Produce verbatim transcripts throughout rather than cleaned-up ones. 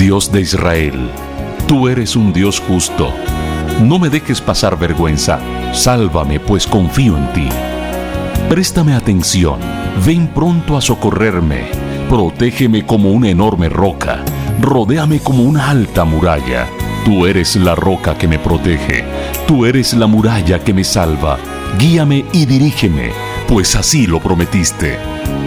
Dios de Israel, tú eres un Dios justo. No me dejes pasar vergüenza. Sálvame, pues confío en ti. Préstame atención. Ven pronto a socorrerme. Protégeme como una enorme roca. Rodéame como una alta muralla. Tú eres la roca que me protege. Tú eres la muralla que me salva. Guíame y dirígeme, pues así lo prometiste.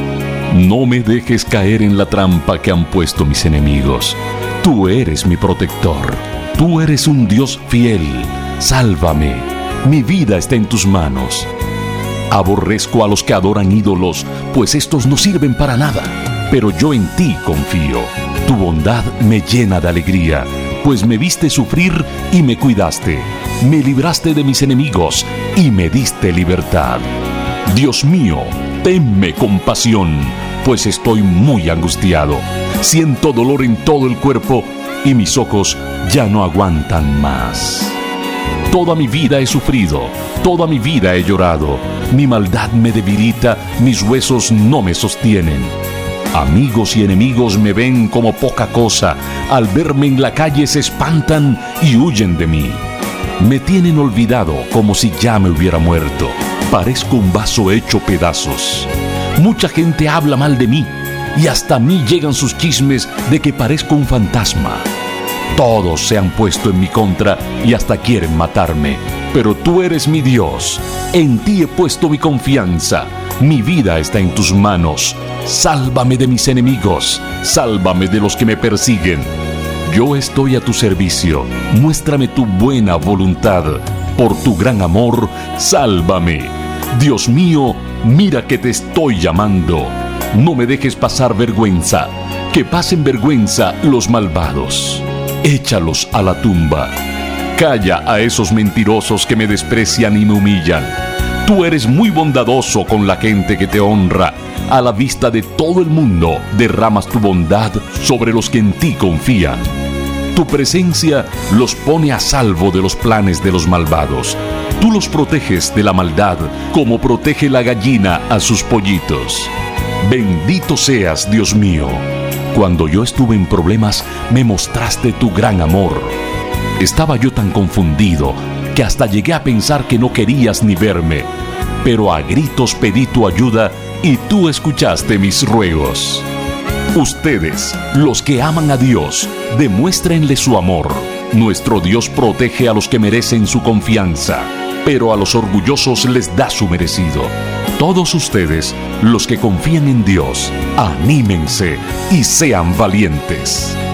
No me dejes caer en la trampa que han puesto mis enemigos. Tú eres mi protector. Tú eres un Dios fiel. Sálvame. Mi vida está en tus manos. Aborrezco a los que adoran ídolos, pues estos no sirven para nada. Pero yo en ti confío. Tu bondad me llena de alegría, pues me viste sufrir y me cuidaste. Me libraste de mis enemigos y me diste libertad. Dios mío, tenme compasión, pues estoy muy angustiado. Siento dolor en todo el cuerpo y mis ojos ya no aguantan más. Toda mi vida he sufrido, toda mi vida he llorado. Mi maldad me debilita, mis huesos no me sostienen. Amigos y enemigos me ven como poca cosa. Al verme en la calle se espantan y huyen de mí. Me tienen olvidado como si ya me hubiera muerto. Parezco un vaso hecho pedazos. Mucha gente habla mal de mí y hasta a mí llegan sus chismes de que parezco un fantasma. Todos se han puesto en mi contra y hasta quieren matarme. Pero tú eres mi Dios. En ti he puesto mi confianza. Mi vida está en tus manos. Sálvame de mis enemigos. Sálvame de los que me persiguen. Yo estoy a tu servicio. Muéstrame tu buena voluntad. Por tu gran amor, sálvame. Dios mío, mira que te estoy llamando. No me dejes pasar vergüenza. Que pasen vergüenza los malvados. Échalos a la tumba. Calla a esos mentirosos que me desprecian y me humillan. Tú eres muy bondadoso con la gente que te honra. A la vista de todo el mundo, derramas tu bondad sobre los que en ti confían. Tu presencia los pone a salvo de los planes de los malvados. Tú los proteges de la maldad como protege la gallina a sus pollitos. Bendito seas, Dios mío. Cuando yo estuve en problemas, me mostraste tu gran amor. Estaba yo tan confundido que hasta llegué a pensar que no querías ni verme. Pero a gritos pedí tu ayuda y tú escuchaste mis ruegos. Ustedes, los que aman a Dios, demuéstrenle su amor. Nuestro Dios protege a los que merecen su confianza, pero a los orgullosos les da su merecido. Todos ustedes, los que confían en Dios, anímense y sean valientes.